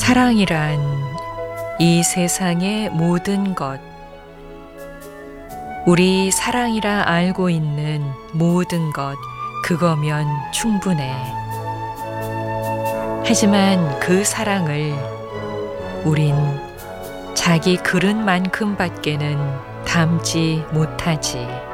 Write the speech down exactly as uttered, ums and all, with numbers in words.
사랑이란 이 세상의 모든 것, 우리 사랑이라 알고 있는 모든 것, 그거면 충분해. 하지만 그 사랑을 우린 자기 그릇만큼밖에는 담지 못하지.